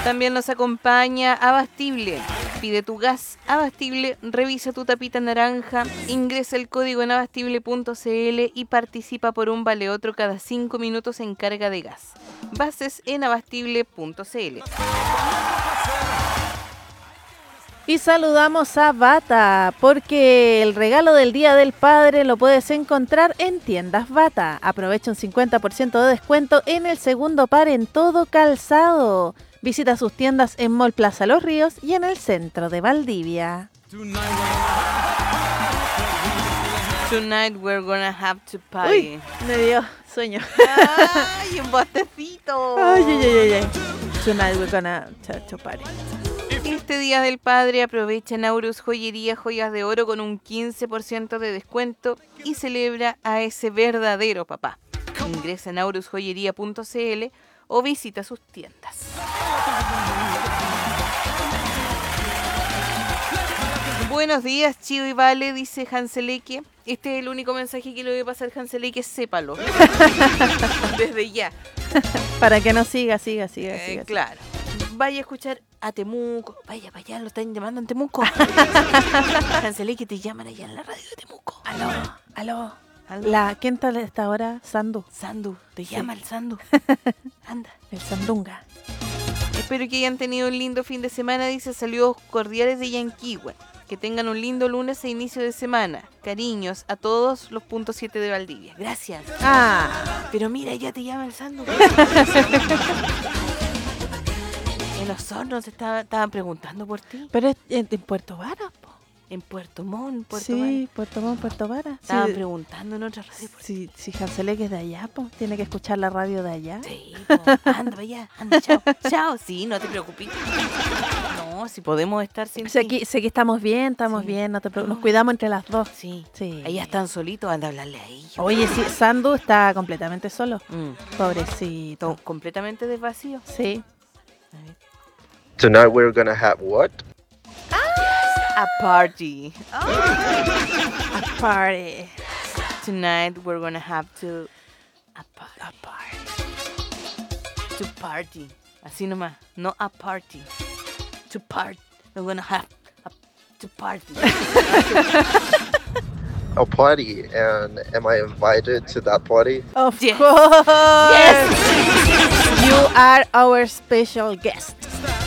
También nos acompaña Abastible. Pide tu gas Abastible, revisa tu tapita naranja, ingresa el código en abastible.cl y participa por un vale otro cada 5 minutos en carga de gas. Bases en abastible.cl. Y saludamos a Bata, porque el regalo del Día del Padre lo puedes encontrar en Tiendas Bata. Aprovecha un 50% de descuento en el segundo par en todo calzado. Visita sus tiendas en Mall Plaza Los Ríos y en el centro de Valdivia. Tonight we're gonna have to party. Uy, me dio sueño. ¡Ay, un bostecito! Ay. Tonight we're gonna have to party. Este Día del Padre aprovecha Naurus Joyería Joyas de Oro con un 15% de descuento y celebra a ese verdadero papá. Ingresa a naurusjoyería.cl o visita sus tiendas. Buenos días, Chío y Vale, dice Hanseleque. Este es el único mensaje que le voy a pasar a Hanseleque, sépalo. Desde ya. Para que no siga. Claro. Vaya a escuchar a Temuco. Vaya para allá, lo están llamando en Temuco. Hanseleque, te llaman allá en la radio de Temuco. Aló. ¿Aló? ¿Quién tal está ahora? Sandu, Te llama el Sandu. Anda. el Sandunga. Espero que hayan tenido un lindo fin de semana, dice saludos cordiales de Yanquihue. Que tengan un lindo lunes e inicio de semana. Cariños a todos los puntos 7 de Valdivia. Gracias. Pero mira, ya te llama el Sandu. En los hornos estaban preguntando por ti. Pero es en Puerto Varas, po. En Puerto Montt, Sí, Puerto Montt, Puerto Varas. Estaban preguntando en otra radio. Si Hanseleque es de allá, pues tiene que escuchar la radio de allá. Sí, po. Anda para allá, anda, chao. Sí, no te preocupes. No, si podemos estar sin ti. Aquí estamos bien, no te preocupes. Nos cuidamos entre las dos. Sí. Sí. Ahí están solitos, anda a hablarle a ellos. Oye, sí, Sandu está completamente solo. Pobrecito. Completamente desvacío. Sí. Tonight we're gonna have what? A party. A party. Tonight we're gonna have to a party. To party. Así nomás, no a party. To party. We're gonna have to party. A party, and am I invited to that party? Of Yes. course. Yes. You are our special guest.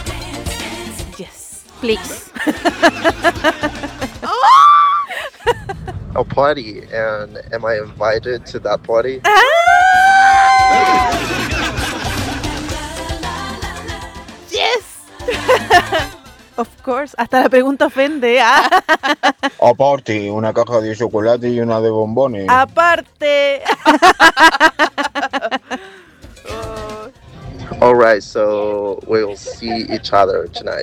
Yes. Please. A party, and am I invited to that party? Yes. Of course. Hasta la pregunta ofende. Aparte, una caja de chocolate y una de bombones. Aparte. All right, so we'll see each other tonight.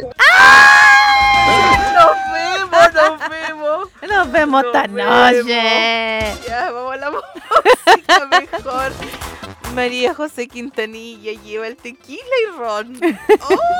Nos vemos. Nos vemos esta noche. Ya, vamos a la música mejor. María José Quintanilla lleva el tequila y ron.